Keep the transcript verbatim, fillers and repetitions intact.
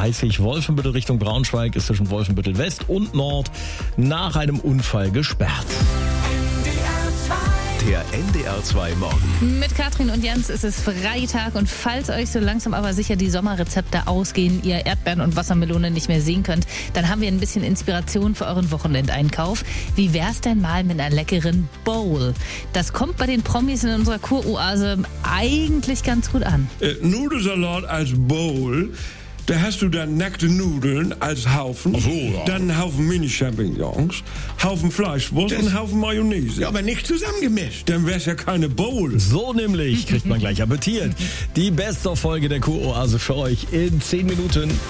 dreißig. Wolfenbüttel Richtung Braunschweig ist zwischen Wolfenbüttel West und Nord nach einem Unfall gesperrt. Der N D R zwei Morgen. Mit Katrin und Jens ist es Freitag und falls euch so langsam aber sicher die Sommerrezepte ausgehen, ihr Erdbeeren und Wassermelone nicht mehr sehen könnt, dann haben wir ein bisschen Inspiration für euren Wochenendeinkauf. Wie wär's denn mal mit einer leckeren Bowl? Das kommt bei den Promis in unserer Kuroase eigentlich ganz gut an. Äh, Nudelsalat als Bowl. Da hast du dann nackte Nudeln als Haufen, Ach so, ja. dann einen Haufen Mini-Champignons, Haufen Fleischwurst und einen Haufen Mayonnaise. Ja, aber nicht zusammengemischt. Dann wär's ja keine Bowl. So nämlich kriegt man gleich appetiert. Die Best-of-Folge der Kuroase für euch in zehn Minuten.